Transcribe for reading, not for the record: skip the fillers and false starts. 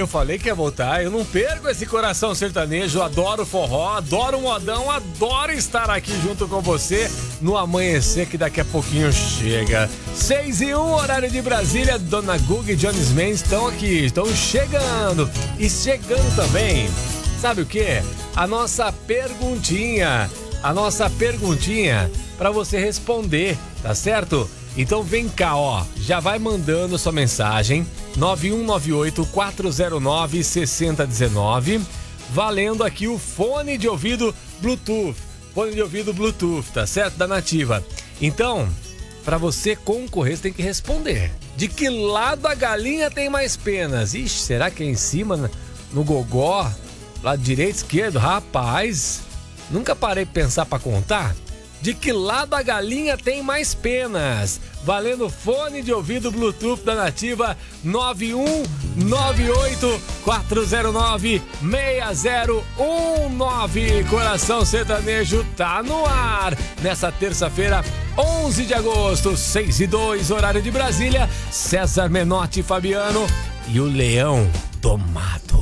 eu falei que ia voltar. Eu não perco esse coração sertanejo. Adoro forró, adoro modão, adoro estar aqui junto com você no amanhecer que daqui a pouquinho chega. 6:01, horário de Brasília. Dona Guga e Jones Mendes estão aqui, estão chegando. E chegando também, sabe o que? A nossa perguntinha para você responder, tá certo? Então vem cá, ó, já vai mandando sua mensagem, 9198-409-6019, valendo aqui o fone de ouvido Bluetooth, tá certo? Da Nativa. Então, para você concorrer, você tem que responder. De que lado a galinha tem mais penas? Ixi, será que é em cima, no gogó, lado direito, esquerdo? Rapaz, nunca parei pra pensar pra contar. De que lado a galinha tem mais penas? Valendo fone de ouvido Bluetooth da Nativa, 9198-409-6019. Coração Sertanejo tá no ar. Nessa terça-feira, 11 de agosto, 6:02, horário de Brasília. César Menotti e Fabiano e o Leão Domado.